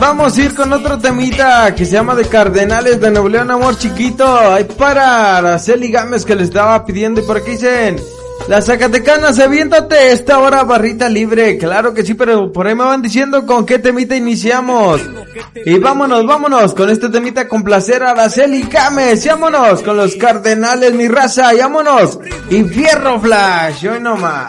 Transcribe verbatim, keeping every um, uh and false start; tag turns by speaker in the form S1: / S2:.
S1: Vamos a ir con otro temita que se llama de Cardenales de Nuevo León, Amor Chiquito. Ay, para Araceli Gámez que le estaba pidiendo. Y por aquí dicen: las Zacatecanas, aviéntate esta hora barrita libre. Claro que sí, pero por ahí me van diciendo con qué temita iniciamos. Y vámonos, vámonos con este temita con placer, Araceli Gámez. Y vámonos con los Cardenales, mi raza. Y vámonos. Y Fierro Flash, hoy nomás.